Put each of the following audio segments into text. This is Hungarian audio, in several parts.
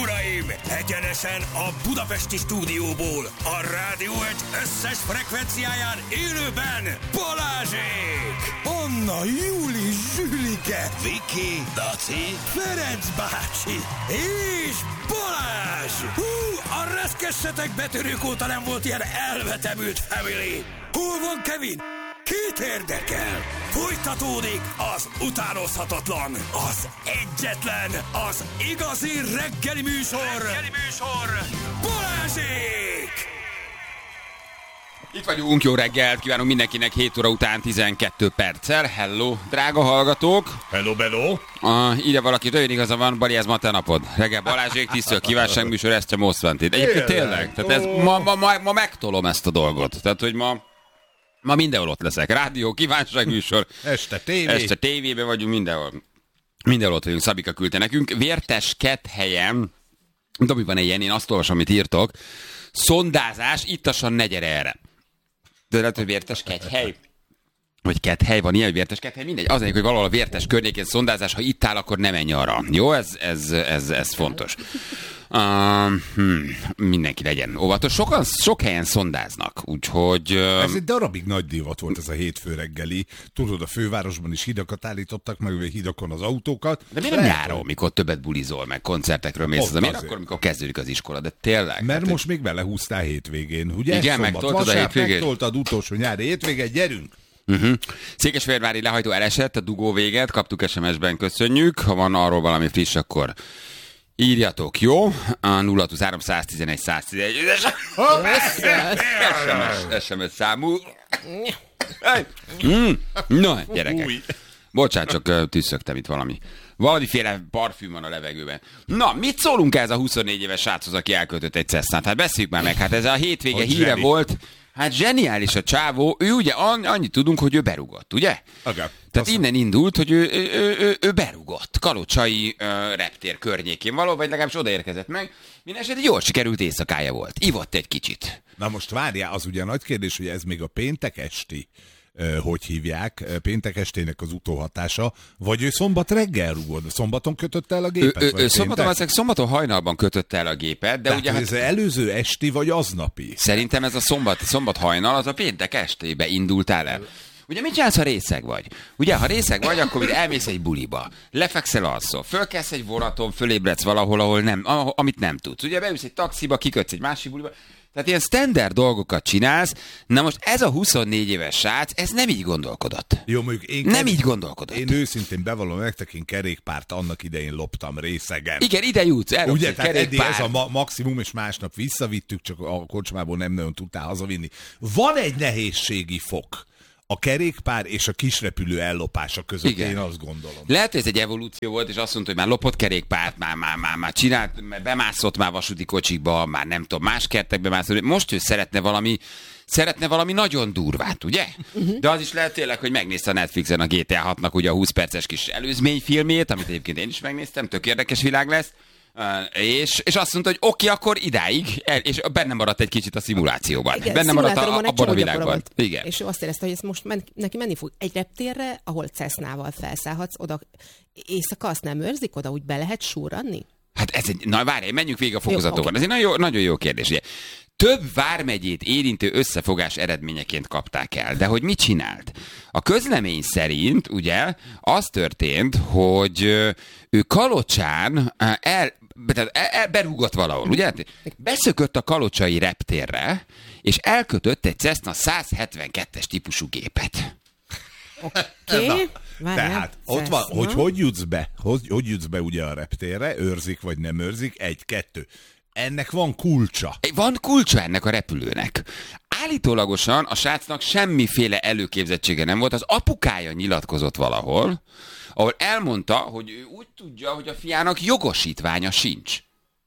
uraim! Egyenesen a budapesti stúdióból, a Rádió Egy összes frekvenciáján élőben Balázsék! Anna, Júli, Zsülike, Viki, Daci, Ferenc bácsi és Balázs! A reszkessetek betörők óta nem volt ilyen elvetemült family! Hol van Kevin? Kit érdekel? Folytatódik az utánozhatatlan, az egyetlen, az igazi reggeli műsor, Balázsék! Itt vagyunk, jó reggelt, kívánunk mindenkinek 7 óra után 12 perccel. Hello, drága hallgatók! Hello, bello! Ide valaki, nagyon igaza van, Bali, ez ma te napod. Reggel Balázsék, tisztől kívánság műsor, ezt a most van itt. Egyébként tényleg, tehát ez, ma megtolom ezt a dolgot. Tehát, hogy ma mindenhol ott leszek. Rádió, kívánságműsor. Este tévé. Este tévében vagyunk, mindenhol. Mindenhol ott vagyunk, Szabika küldte nekünk. Vérteskedhelyen, nem tudom, hogy van-e ilyen, én azt olvasom, amit írtok. Szondázás, ittasan ne gyere erre. De lehet, hogy Vérteskedhely. Vagy Kedhely, van ilyen, hogy Vérteskedhely, mindegy. Az hogy valahol a Vértes környékén szondázás, ha itt áll, akkor ne menj arra. Jó, ez fontos. Mindenki legyen óvatos. Sok helyen szondáznak, úgyhogy... Ez egy darabig nagy divat volt ez a hétfő reggeli. Tudod, a fővárosban is hidakat állítottak, meg hidakon az autókat. De miért nem nyáron, mikor többet bulizol, meg koncertekről mész? Miért akkor, mikor kezdődik az iskola? De tényleg. Mert hát, most még belehúztál hétvégén, ugye? Igen, megtoltad a hétvégén. Megtoltad utolsó nyári hétvégén, gyerünk! Székesfehérvári lehajtó elesett, a dugó véget, kaptuk SMS-ben, köszönjük. Ha van arról valami friss, akkor írjatok, jó? A 023 111 111 SMS számú. Na, gyerekek. Bocsánat, csak tüsszögtem itt valamiféle parfüm van a levegőben. Na, mit szólunk ez a 24 éves sráchoz, aki elköltött egy Cessnát? Hát beszéljük már meg, hát ez a hétvége hogy híre volt. Hát zseniális a csávó, ő ugye annyit tudunk, hogy ő berugott, ugye? Okay. Tehát innen indult, hogy ő berugott Kalocsai reptér környékén való, vagy legalábbis odaérkezett meg. Mindenesetre jól sikerült éjszakája volt. Ivott egy kicsit. Na most várjál, az ugye nagy kérdés, hogy ez még a péntek esti, hogy hívják, péntek estének az utóhatása, vagy ő szombat reggel rugod? Szombaton kötötte el a gépet? Ő szombaton hajnalban kötötte el a gépet, de ugye... ez előző esti, vagy aznapi? Szerintem ez a szombat hajnal, az a péntek estébe indultál el. Ugye mit csinálsz, ha részeg vagy? Ugye, ha részeg vagy, akkor elmész egy buliba, lefekszel alszol, fölkelsz egy vonaton, fölébredsz valahol, amit nem tudsz. Ugye beülsz egy taxiba, kikötsz egy másik buliba. Tehát ilyen standard dolgokat csinálsz. Na most ez a 24 éves srác, ez nem így gondolkodott. Jó, mondjuk nem így gondolkodott. Én őszintén bevallom nektek, én kerékpárt annak idején loptam részegen. Igen, ide jutsz, ugye, tehát eddig ez a maximum, és másnap visszavittük, csak a kocsmából nem nagyon tudtál hazavinni. Van egy nehézségi fok a kerékpár és a kisrepülő ellopása között, igen. Én azt gondolom. Lehet, hogy ez egy evolúció volt, és azt mondta, hogy már lopott kerékpárt, már csinált, bemászott már vasúti kocsikba, már nem tudom, más kertekbe mászott. Most ő szeretne valami nagyon durvát, ugye? De az is lehet tényleg, hogy megnézte a Netflixen a GTA 6-nak ugye a 20 perces kis előzményfilmét, amit egyébként én is megnéztem, tök érdekes világ lesz. És azt mondta, hogy oké, akkor idáig, és benne maradt egy kicsit a szimulációban. Igen, benne maradt abban a világban. Igen. És ő azt érezte, hogy ez most neki menni fog egy reptérre, ahol Cessnával felszállhatsz, oda éjszaka azt nem őrzik, oda úgy be lehet súranni? Hát várj, menjünk végig a fokozatokon. Ez egy nagyon jó kérdés. Ugye. Több vármegyét érintő összefogás eredményeként kapták el. De hogy mit csinált? A közlemény szerint, ugye, az történt, hogy ő Kalocsán berúgott valahol, ugye? Beszökött a kalocsai reptérre, és elkötött egy Cessna 172-es típusú gépet. Oké. Tehát ott van, hogy jutsz be ugye a reptérre, őrzik vagy nem őrzik, 1-2. Ennek van kulcsa. Van kulcsa ennek a repülőnek. Állítólagosan a srácnak semmiféle előképzettsége nem volt, az apukája nyilatkozott valahol, ahol elmondta, hogy ő úgy tudja, hogy a fiának jogosítványa sincs.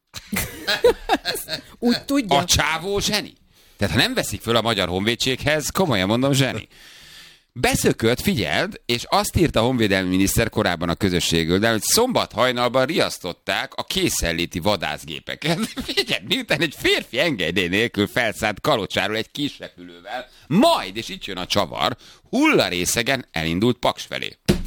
Úgy tudja. A csávó zseni. Tehát ha nem veszik föl a Magyar Honvédséghez, komolyan mondom, zseni. Beszökött, figyeld, és azt írta a honvédelmi miniszter korábban a közösségről, de hogy szombat hajnalban riasztották a készenléti vadászgépeket. Figyeld, miután egy férfi engedély nélkül felszállt Kalocsáról egy kis repülővel, majd, és itt jön a csavar, hullarészegen elindult Paks felé.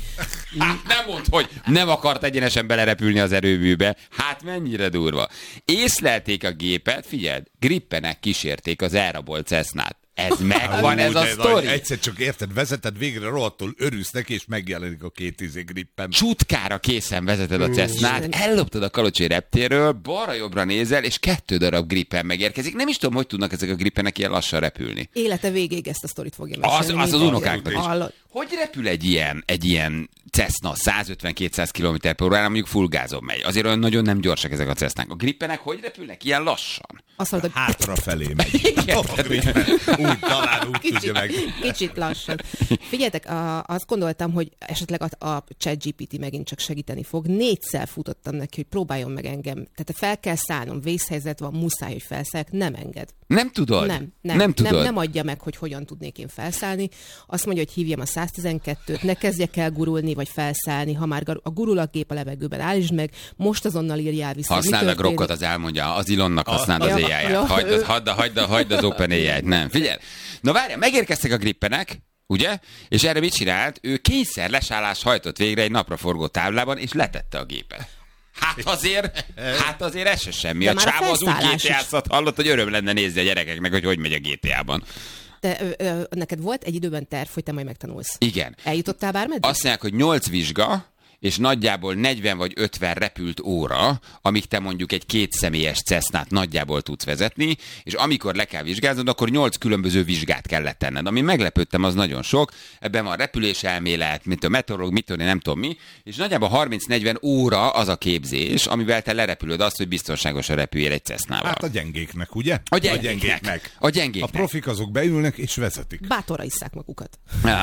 Hát nem mondd, hogy nem akart egyenesen belerepülni az erőműbe. Hát mennyire durva. Észlelték a gépet, figyeld, grippenek kísérték az elrabolt Cessnát. Ez megvan, ez a sztori. Egyszer csak érted, vezeted végre, rohadtul örülsz neki, és megjelenik a 2 grippen. Csutkára készen vezeted a Cessnát, elloptad a Kalocsai reptérről, balra-jobbra nézel, és 2 darab grippen megérkezik. Nem is tudom, hogy tudnak ezek a grippenek ilyen lassan repülni. Élete végéig ezt a sztorit fogja mesélni. Az unokáknak is. Hogy repül egy ilyen Cessna 150-200 km/h, mondjuk full gázon megy? Azért olyan nagyon nem gyorsak ezek a Cessnák. A grippenek hogy repülnek ilyen lassan? Azt mondod, hogy hátrafelé megy. Úgy talán úgy tudja meg. Kicsit lassan. Figyeljetek, azt gondoltam, hogy esetleg a ChatGPT megint csak segíteni fog. 4-szer futottam neki, hogy próbáljon meg engem. Tehát fel kell szállnom, vészhelyzet van, muszáj, hogy felszálljak, nem enged. Nem tudod? Nem adja meg, hogy hogyan tudnék én felszállni. Azt mondja, hogy hívjam a 112-t, ne kezdjek el gurulni, vagy felszállni. Ha már a gurul a gép a levegőben, állítsd meg, most azonnal írjál vissza. Használd a Grokkot, az elmondja, az Ilonnak használd az AI-ját. Hagyd az OpenAI-t, nem. Figyelj! Na várjál, megérkeztek a grippenek, ugye? És erre mit csinált? Ő kényszer lesállást hajtott végre egy napraforgó táblában, és letette a gépet. Hát azért ez se semmi. A csávó az úgy GTA-zat hallott, hogy öröm lenne nézni a gyerekeknek, hogy megy a GTA-ban. De neked volt egy időben terv, hogy te majd megtanulsz. Igen. Eljutottál bármeddig? Azt mondják, hogy 8 vizsga, és nagyjából 40 vagy 50 repült óra, amíg te mondjuk egy 2 személyes Cessnát nagyjából tudsz vezetni, és amikor le kell vizsgáznod, akkor 8 különböző vizsgát kellett tenned. Ami meglepődtem, az nagyon sok. Ebben van repüléselmélet, mint a meteorológ, nem tudom mi, és nagyjából 30-40 óra az a képzés, amivel te lerepülöd azt, hogy biztonságosan repüljél egy Cessnával. Hát a gyengéknek, ugye? A gyengéknek. A profik azok beülnek és vezetik. Bátorra isszák magukat.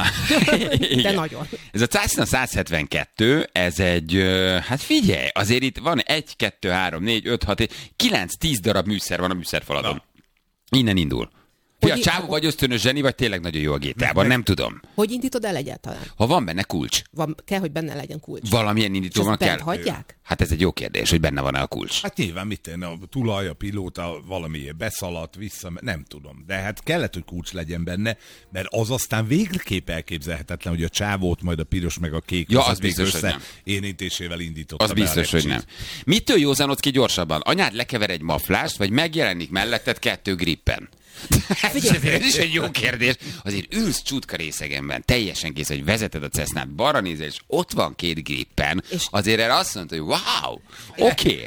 De nagyon. Ez a Cessna 172, ez egy, hát figyelj, azért itt van 1, 2, 3, 4, 5, 6, 9, 10 darab műszer van a műszerfaladon. Innen indul. A csávó vagy ösztönös zseni, vagy tényleg nagyon jó a GTA-ban, nem tudom. Hogy indítod el egyáltalán? Ha van benne kulcs. Kell, hogy benne legyen kulcs. Valamilyen indítóban kell. Hagyják? Hát ez egy jó kérdés, hogy benne van-e a kulcs. Hát nyilván a tulaj, a pilóta valamiért beszaladt, nem tudom. De hát kellett, hogy kulcs legyen benne, mert az aztán végképp elképzelhetetlen, hogy a csávót, majd a piros meg a kék az biztos, hogy nem. Érintésével indította az biztos, hogy nem. Mitől józanodsz ki gyorsabban? Anyád lekever egy maflást, vagy megjelenik melletted 2 grippen? Ez is egy jó kérdés. Azért ülsz csutka részegenben, teljesen kész, hogy vezeted a Cessnát, balra nézel, és ott van 2 grippen. Azért erre azt mondta, hogy wow, oké.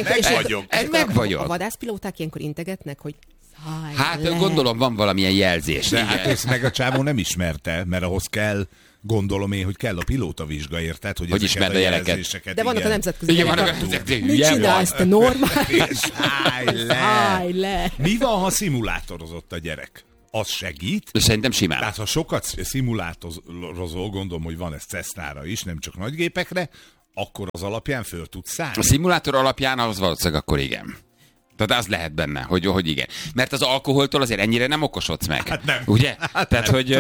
Meg vagyok. A vadászpilóták ilyenkor integetnek, hogy gondolom van valamilyen jelzés. De hát ezt meg a csávó nem ismerte, mert ahhoz kell, gondolom én, hogy kell a pilótavizsga, érted? Hogy ismerd a jeleket. De vannak a nemzetközi jelek. Mit csinálsz, te normális? Állj le! Mi van, ha szimulátorozott a gyerek? Az segít? Szerintem simán. Tehát ha sokat szimulátorozol, gondolom, hogy van ez Cessnára is, nem csak nagygépekre, akkor az alapján föl tudsz szállni. A szimulátor alapján az valószínűleg akkor igen. Tehát az lehet benne, hogy igen. Mert az alkoholtól azért ennyire nem okosodsz meg. Hát nem. Ugye? Hát tehát, nem. hogy...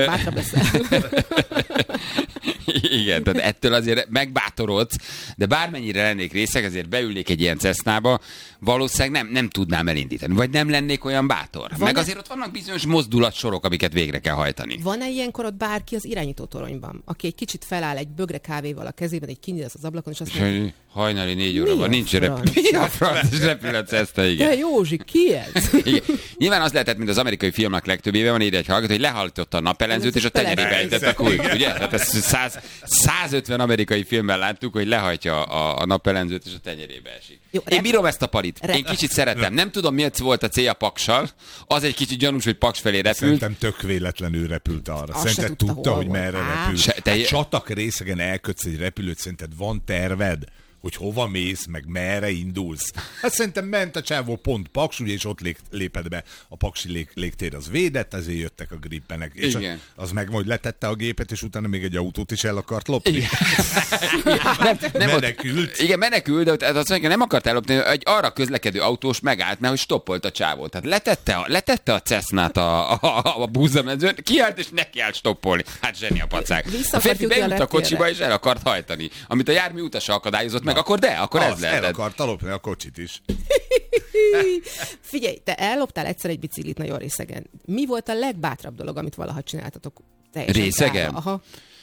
Igen, tehát ettől azért megbátorodsz, de bármennyire lennék részeg, azért beülnék egy ilyen Cessnába, valószínűleg nem tudnám elindítani, vagy nem lennék olyan bátor. Meg azért ott vannak bizonyos mozdulatsorok, amiket végre kell hajtani. Van-e ilyenkor ott bárki az irányítótoronyban, aki egy kicsit feláll egy bögre kávéval a kezében, egy kinyíl az ablakon, és azt mondja, hajnali 4 óra van, nincs repület Cessna, igen. De Józsi, ki ez? Igen. Nyilván az lehetett, mint az amerikai filmnek legtöbbében van, írja egy hallgató, hogy lehallította a napellenzőt, és a tenyerébe ejtette a kulcs, ugye? Tehát ezt 150 amerikai filmben láttuk, hogy lehajtja a napellenzőt, és a tenyerébe esik. Jó, én bírom ezt a palit. Én kicsit szeretem. Nem tudom, miért volt a célja Paksal. Az egy kicsit gyanús, hogy Paks felé repült. Szerintem tök véletlenül repült arra. Szerinted tudta, hogy merre repült. Csatak részegen elkötsz egy repülőt, szerinted van terved? Hogy hova mész, meg merre indulsz. Hát szerintem ment a csávó pont Paks, ugye, és ott lépett be a paksi légtér, az védett, ezért jöttek a grippenek. És az meg majd letette a gépet, és utána még egy autót is el akart lopni. Nem menekült. Igen, menekült, de azt mondja, nem akart ellopni, egy arra közlekedő autós megállt, mert hogy stoppolt a csávó. Tehát letette a Cessnát a búzamezőn, kiállt, és neki állt stoppolni. Hát zseni a pacák. A férfi beült a kocsiba, és el akart hajtani. Amit a jármű utasa akadályozott meg, akkor ez lehetett. El akarta lopni a kocsit is. Figyelj, te elloptál egyszer egy biciklit nagyon részegen. Mi volt a legbátrabb dolog, amit valaha csináltatok? Részegen? Aha.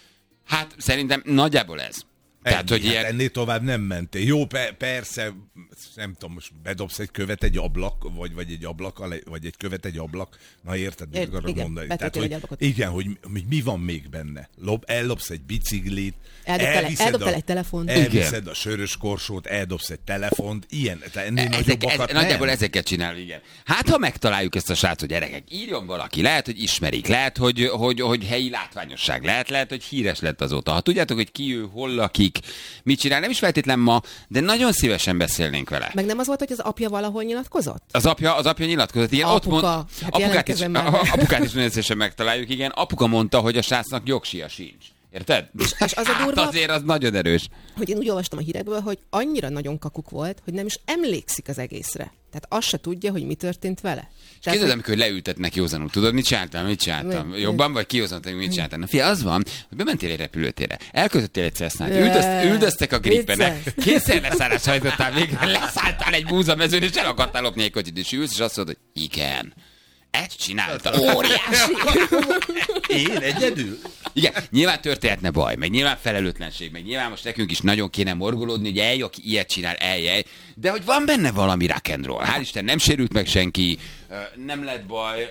Hát szerintem nagyjából ez. Tehát, hogy ilyen... ennél tovább nem mentél. Jó, persze, nem tudom, most bedobsz egy követ egy ablak, vagy egy ablak, vagy egy követ egy ablak. Na érted, mit akarok mondani? Tehát, hogy, igen, hogy mi van még benne? Ellopsz egy biciklit, eldobtál egy telefont. Elviszed a sörös korsót, eldobsz egy telefont, ilyen, ennél nagyobbakat nem. Nagyjából ezeket csinál, igen. Hát, ha megtaláljuk ezt a srácot, gyerekek, írjon valaki, lehet, hogy ismerik, lehet, hogy helyi látványosság, lehet, hogy híres lett azóta. Ha tudjátok, hogy ki ő, hol lakik, mit csinál, nem is feltétlen ma, de nagyon szívesen beszélnénk vele. Meg nem az volt, hogy az apja valahol nyilatkozott? Az apja nyilatkozott, igen. Apuka. Apukát is nagyon szívesen megtaláljuk, igen. Apuka mondta, hogy a srácnak jogsia sincs. Érted? És az a durva, hát azért az nagyon erős. Hogy én úgy olvastam a hírekből, hogy annyira nagyon kakuk volt, hogy nem is emlékszik az egészre. Tehát azt se tudja, hogy mi történt vele. Képzeld, amikor leültetnek józanul, tudod, mit csináltam? Jobban vagy kihozott, hogy mit csináltam? Na fia, az van, hogy bementél egy repülőtérre, elkötöttél egy Cessnát, üldöztek a grippenek, kétszer leszállás hajtottál, végre leszálltál egy búzamezőn, és el akartál lopni egy kocsit, és ülsz, és azt mondod, hogy igen. Ezt csináltam. Óriási! Én egyedül? Igen, nyilván történhetne baj, meg nyilván felelőtlenség, meg nyilván most nekünk is nagyon kéne morgolódni, hogy aki ilyet csinál, de hogy van benne valami rock and roll. Hál' Isten, nem sérült meg senki, nem lett baj.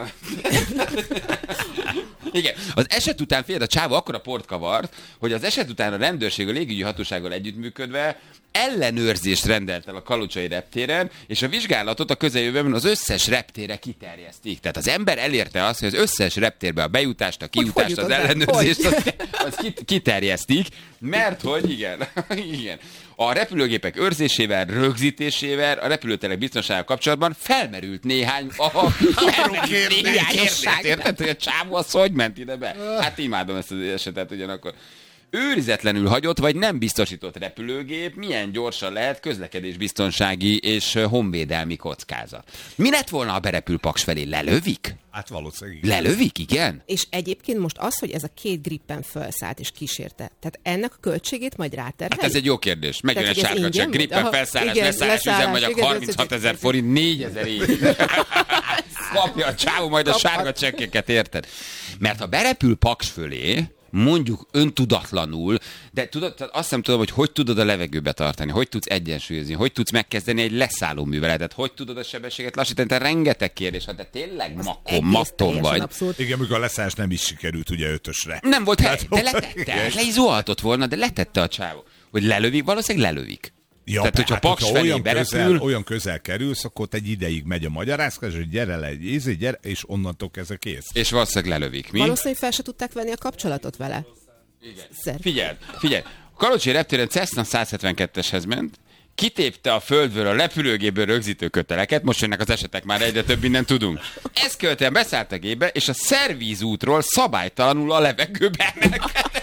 Igen, az eset után, figyelj, a csávó akkora port kavart, hogy az eset után a rendőrség a légügyi hatósággal együttműködve ellenőrzést rendelt el a Kalocsai reptéren, és a vizsgálatot a közeljövőben az összes reptérre kiterjesztik. Tehát az ember elérte azt, hogy az összes reptérbe a bejutást, a kijutást, az ellenőrzést az kiterjesztik, mert hogy igen, a repülőgépek őrzésével, rögzítésével, a repülőterek biztonsággal kapcsolatban felmerült néhány kérdés. Érted, hogy a csávó az hogy ment ide be? Hát imádom ezt az esetet ugyanakkor. Őrizetlenül hagyott, vagy nem biztosított repülőgép milyen gyorsan lehet közlekedésbiztonsági és honvédelmi kockázat. Mi lett volna, ha berepül Paks felé? Lelövik? Hát valószínűleg. Lelövik, igen? És egyébként most az, hogy ez a 2 Gripen felszállt és kísérte, tehát ennek a költségét majd ráterheli? Hát ez egy jó kérdés. Megjön egy sárkacsak. Gripen felszállás, leszállás üzemanyag 36 000 forint, 4000 év. Kapja a csávó majd a sárga csekkeket, érted? Mert ha berepül Paks fölé, mondjuk öntudatlanul, de tudod, azt nem tudom, hogy tudod a levegőbe tartani, hogy tudsz egyensúlyozni, hogy tudsz megkezdeni egy leszálló műveletet, hogy tudod a sebességet lassítani, te rengeteg kérdés, ha te tényleg matton vagy. Abszolút. Igen, amikor a leszállás nem is sikerült ugye 5-ösre. Nem volt hely, de letette, le is zuhaltott volna, de letette a csávó. Hogy lelövik, valószínűleg lelövik. Ja, tehát, hogyha Paks felé berepül... olyan közel kerülsz, akkor egy ideig megy a magyarázkodás, hogy gyere le, gyere, és onnantól kezdve kész. És valószínűleg lelövik. Mi? Valószínűleg fel se tudták venni a kapcsolatot vele. Igen. Figyelj. A Kalocsai reptéren Cessna 172-eshez ment, kitépte a földből a repülőgépből rögzítő köteleket, most jönnek az esetek, már egyre több mindent tudunk. Ezt követően beszállt a gépbe, és a szervízútról szabálytalanul a levegőbe emelkedett.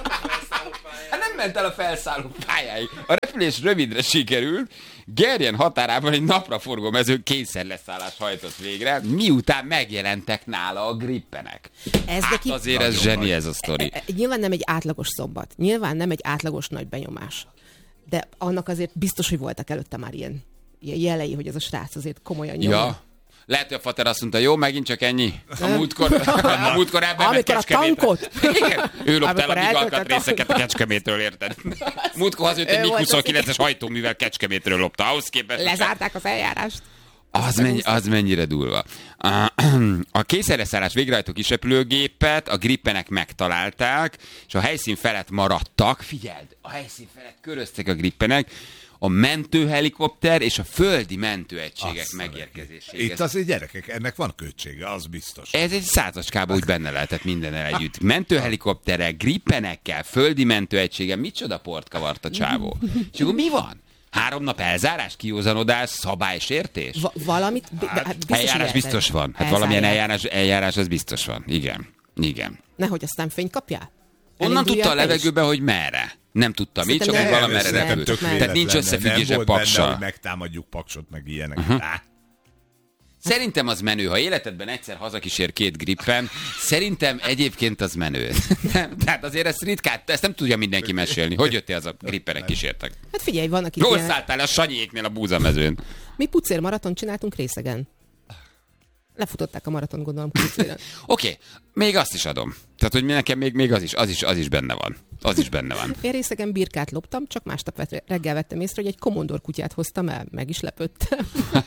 Ment el a felszálló pályáig. A repülés rövidre sikerült, Gerjen határában egy napraforgó mező kényszerleszállást hajtott végre, miután megjelentek nála a grippenek. Azért ez zseni ez a sztori. Nyilván nem egy átlagos szombat, nyilván nem egy átlagos nagy benyomás, de annak azért biztos, hogy voltak előtte már ilyen jelei, hogy ez a srác azért komolyan nyomja. Ja. Lehet, hogy a fater azt mondta, jó, megint csak ennyi. A múltkor elbement Kecskemétre. Igen, ő lopta el a migalkat részeket a Kecskemétről, érted? Múltkor az jött egy MiG-29-es hajtóművel Kecskemétről lopta. Ahhoz képest... Lezárták az eljárást. Az mennyire durva. A kényszerleszállás végrehajtó kisrepülőgépet a grippenek megtalálták, és a helyszín felett maradtak. Figyeld, a helyszín felett köröztek a grippenek, a mentőhelikopter és a földi mentőegységek megérkezéséhez. Itt azért gyerekek, ennek van költsége, az biztos. Ez egy százacskába úgy benne lehetett mindennel együtt. Mentőhelikopterek, grippenekkel, földi mentőegysége, micsoda port kavart a csávó. És akkor mi van? 3 nap elzárás, kiózanodás, szabálysértés? Valamit... eljárás biztos van. Hát valamilyen eljárás az biztos van. Igen. Nehogy aztán fényt kapjál? Onnan tudta a levegőbe, hogy merre. Nem tudta mit, csak hogy valamerre repült. Tehát nincs összefüggése Paksal. Hogy megtámadjuk Paksot, meg ilyenek. Szerintem az menő. Ha életedben egyszer hazakísér 2 Gripen, szerintem egyébként az menő. Tehát azért ezt ritkán, ezt nem tudja mindenki mesélni. Hogy jöttél az a Gripenek kísértek? Hát figyelj, van aki... Jól szálltál a Sanyiéknél a búzamezőn. Mi pucér maraton csináltunk Részegen. Lefutották a maraton, gondolom. Oké, még azt is adom. Tehát, hogy nekem még az is benne van. Az is benne van. Én részegen birkát loptam, csak másnap reggel vettem észre, hogy egy komondor kutyát hoztam el, meg is lepődtem.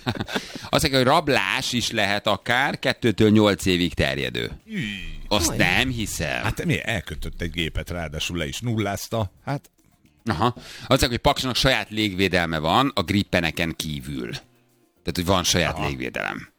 Azt mondja, hogy rablás is lehet akár 2-től 8 évig terjedő. Azt nem hiszem. Hát mi elkötött egy gépet, ráadásul le is nullázta. Hát... Aha. Azt mondja, hogy Paksnak saját légvédelme van a grippeneken kívül. Tehát, hogy van saját légvédelem.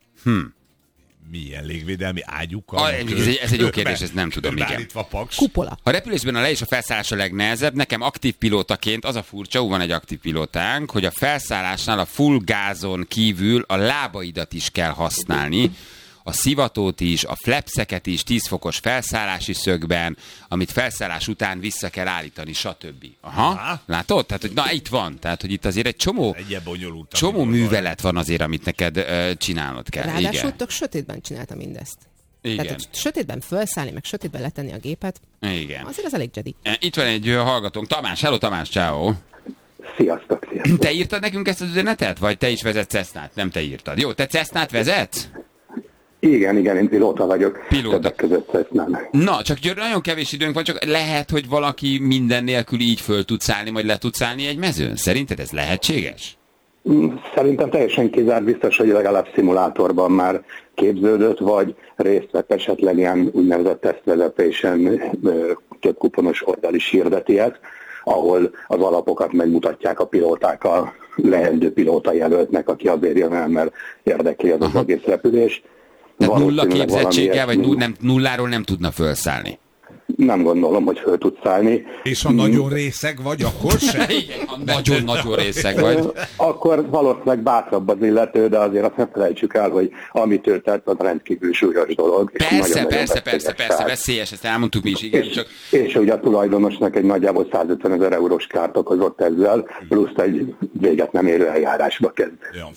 Milyen légvédelmi ágyukkal? Ez egy jó kérdés, ezt nem tudom, igen. Kupola. A repülésben a le- és a felszállás a legnehezebb. Nekem aktív pilótaként az a furcsa, van egy aktív pilótánk, hogy a felszállásnál a full gázon kívül a lábaidat is kell használni, a szivatót is, a flapseket is, 10 fokos felszállási szögben, amit felszállás után vissza kell állítani, stb. Aha. Látod? Tehát, hogy na, itt van. Tehát, hogy itt azért egy csomó művelet van azért, amit neked csinálnod kell. Ráadásul tök sötétben csinálta mindezt. Igen. Tehát sötétben felszállni, meg sötétben letenni a gépet. Igen. Azért az elég Jedi. Itt van egy hallgatónk. Tamás, hello Tamás, ciao. Sziasztok. Te írtad nekünk ezt az üzenetet? Vagy te is vezetsz Cessnát? Nem te írtad. Jó, te Cessnát vezetsz? Igen, én pilóta vagyok. Pilóta. Között Cessnán. Na, csak nagyon kevés időnk van, csak lehet, hogy valaki minden nélkül így föl tudsz állni, vagy le tudsz állni egy mezőn. Szerinted ez lehetséges? Szerintem teljesen kizárt, biztos, hogy legalább szimulátorban már képződött, vagy részt vett esetleg ilyen úgynevezett tesztvezetésen, több kuponos oldal is hirdeti ezt, ahol az alapokat megmutatják a pilóták a leendő pilóta jelöltnek, aki azért jön el, mert érdekli az egész repülés. Tehát nulla képzettséggel, vagy nulláról nem tudna felszállni? Nem gondolom, hogy föl tudsz szállni. És ha nagyon részeg vagy, akkor se? Igen, ha nagyon-nagyon részeg vagy. Akkor valószínűleg bátrabb az illető, de azért azt nem felejtsük el, hogy amit ő tett, az rendkívül súlyos dolog. Persze, veszélyes, ezt elmondtuk mi is, igen. És ugye a tulajdonosnak egy nagyjából 150 000 eurós kárt okozott ezzel, plusz egy véget nem érő eljárásba kezd.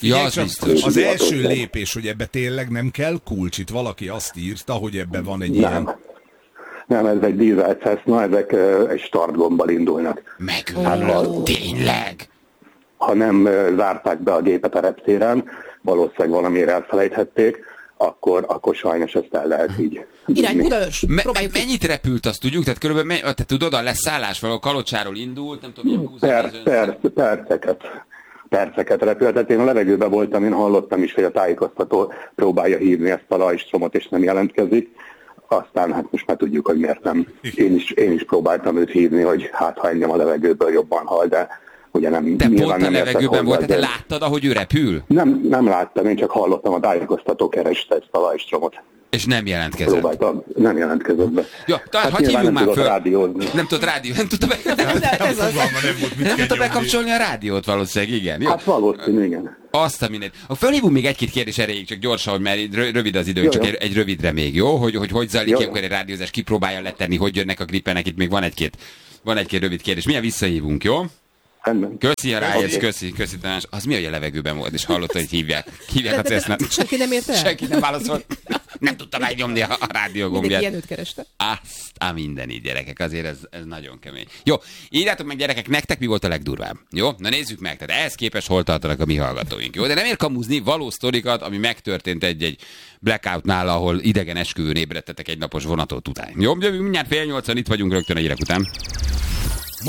Az első lépés, hogy ebbe tényleg nem kell kulcs, itt valaki azt írta, hogy ebbe van egy ilyen... Nem, ez egy dízel Cessna, ezek egy startgombbal indulnak. Tényleg? Ha nem zárták be a gépet a reptéren, valószínűleg valamiért elfelejthették, akkor sajnos ezt el lehet így. Irány Budaörs! Mennyit repült, azt tudjuk? Tehát körülbelül, te tudod, a leszállás valahol Kalocsáról indult, nem tudom, perceket repült. Tehát én a levegőben voltam, én hallottam is, hogy a tájékoztató próbálja hívni ezt a Lajstromot, és nem jelentkezik. Aztán hát most már tudjuk, hogy miért nem. Én is próbáltam őt hívni, hogy hát ha engem a levegőből jobban hall, de ugye nem. Te pont a levegőben volt, te láttad, ahogy ő repül? Nem láttam, én csak hallottam, a tájékoztató kereste ezt a Lajstromot. És nem jelentkezett? Nem jelentkezett be. Jó, hát hívjunk már föl. Nem tudott rádiózni. Nem tudta bekapcsolni a rádiót valószínűleg, igen. Jó. Hát valószínű, igen. Azt a mindent. Fölhívunk még egy-két kérdés erejéig, csak gyorsan, mert rövid az idő, csak egy rövidre még, jó? Hogy zajlik ilyenkor egy rádiózás, ki próbálja letenni, hogy jönnek a grippenek, itt még van egy-két rövid kérdés. Milyen visszahívunk, jó? Köszi, ha rájössz, köszi, Tamás. Az mi, hogy a levegőben volt, és hallotta, hogy hívják a Cessnát. Senki nem érte el? Senki nem válaszolt. Nem tudta megnyomni a rádió gombját. Mindenki ilyenőt kereste. Minden így, gyerekek, azért ez nagyon kemény. Jó, írjátok meg, gyerekek, nektek mi volt a legdurvább? Jó? Na nézzük meg, tehát ehhez képest hol tartanak a mi hallgatóink, jó? De nem ér kamuzni való sztorikat, ami megtörtént egy blackoutnál, ahol idegen esküvőn ébredtetek egy napos vonatot után. Jó? Mindjárt 7:30 itt vagyunk rögtön a hírek után.